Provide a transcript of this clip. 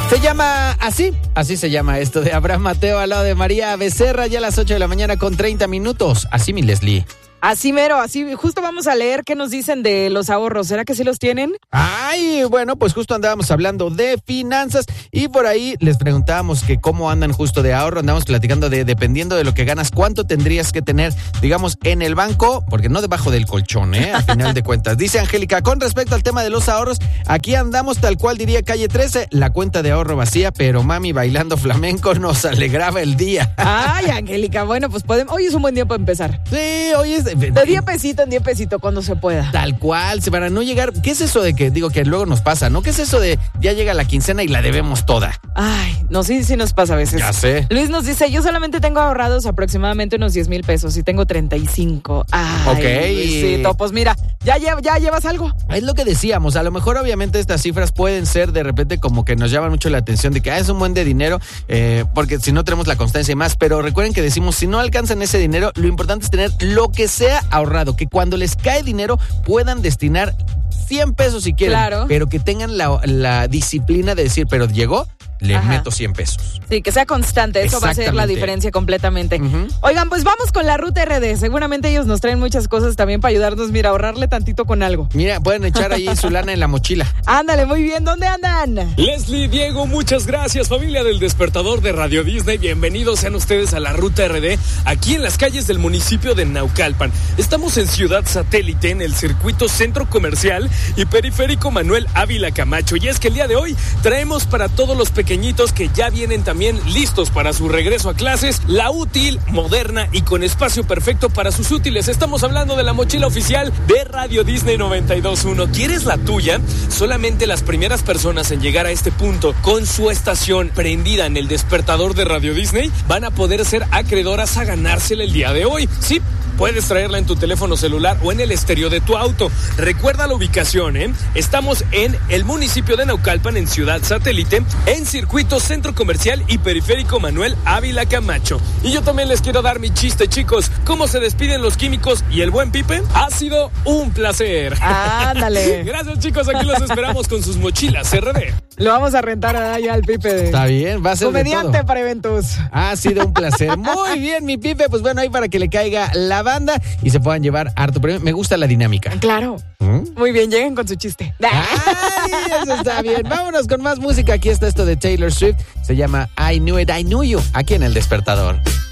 Se llama así se llama esto de Abraham Mateo al lado de María Becerra, ya a las 8 de la mañana con 30 minutos. Así, mi Leslie. Así mero, así justo vamos a leer qué nos dicen de los ahorros. ¿Será que sí los tienen? Ay, bueno, pues justo andábamos hablando de finanzas y por ahí les preguntábamos que cómo andan justo de ahorro. Andamos platicando de, dependiendo de lo que ganas, cuánto tendrías que tener, digamos, en el banco, porque no debajo del colchón, a final de cuentas. Dice Angélica, con respecto al tema de los ahorros, aquí andamos tal cual diría Calle 13, la cuenta de ahorro vacía, pero mami bailando flamenco nos alegraba el día. Ay, Angélica, bueno, pues hoy es un buen día para empezar. Sí, hoy es... De 10 pesito en 10 pesito cuando se pueda. Tal cual, para no llegar... ¿Qué es eso de que, digo, que luego nos pasa, no? ¿Qué es eso de ya llega la quincena y la debemos toda? Ay, no, sí nos pasa a veces. Ya sé. Luis nos dice, yo solamente tengo ahorrados aproximadamente unos 10,000 pesos y tengo 35. Ay, ok. Luisito, pues mira, ya llevas algo. Es lo que decíamos, a lo mejor obviamente estas cifras pueden ser de repente como que nos llaman mucho la atención de que es un buen de dinero, porque si no tenemos la constancia y más, pero recuerden que decimos, si no alcanzan ese dinero, lo importante es tener lo que sea ahorrado, que cuando les cae dinero puedan destinar 100 pesos si quieren, claro, pero que tengan la disciplina de decir, pero llegó, le meto 100 pesos. Sí, que sea constante, eso va a ser la diferencia completamente. Oigan, pues vamos con la Ruta RD, seguramente ellos nos traen muchas cosas también para ayudarnos, mira, ahorrarle tantito con algo. Mira, pueden echar ahí su lana en la mochila. Ándale, muy bien, ¿dónde andan? Leslie, Diego, muchas gracias, familia del Despertador de Radio Disney, bienvenidos sean ustedes a la Ruta RD, aquí en las calles del municipio de Naucalpan. Estamos en Ciudad Satélite, en el circuito Centro Comercial y Periférico Manuel Ávila Camacho, y es que el día de hoy traemos para todos los pequeñitos que ya vienen también listos para su regreso a clases, la útil, moderna y con espacio perfecto para sus útiles. Estamos hablando de la mochila oficial de Radio Disney 92.1. ¿Quieres la tuya? Solamente las primeras personas en llegar a este punto con su estación prendida en el despertador de Radio Disney van a poder ser acreedoras a ganársela el día de hoy. Sí, puedes traerla en tu teléfono celular o en el estéreo de tu auto. Recuerda la ubicación, Estamos en el municipio de Naucalpan, en Ciudad Satélite, en circuito Centro Comercial y Periférico Manuel Ávila Camacho. Y yo también les quiero dar mi chiste, chicos. ¿Cómo se despiden los químicos y el buen Pipe? Ha sido un placer. Ándale. Gracias, chicos. Aquí los esperamos con sus mochilas RD. Lo vamos a rentar allá al Pipe. Está bien, va a ser comediante para eventos. Ha sido un placer. Muy bien, mi Pipe. Pues bueno, ahí para que le caiga la banda y se puedan llevar harto premio. Me gusta la dinámica. Claro. Muy bien, lleguen con su chiste. ¡Ay, eso está bien! Vámonos con más música. Aquí está esto de Taylor Swift. Se llama I Knew It, I Knew You. Aquí en El Despertador.